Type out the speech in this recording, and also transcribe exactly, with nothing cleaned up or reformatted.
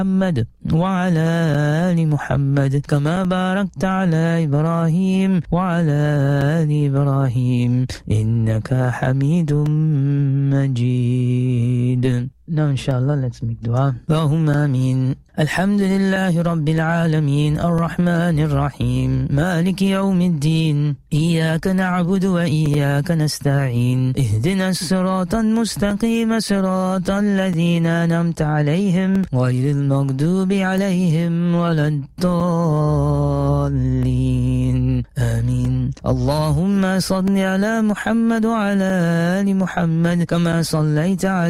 محمد وعلى آل محمد كما باركت على إبراهيم وعلى آل إبراهيم إنك حميد مجيد. Now inshallah let's make dua. Allahumma amin. الحمد لله رب العالمين الرحمن الرحيم مالك يوم الدين إياك نعبد وإياك نستعين اهدنا الصراط المستقيم صراط الذين أنعمت عليهم غير المغضوب عليهم ولا الضالين آمين. اللهم صل على محمد وعلى آل محمد كما صليت على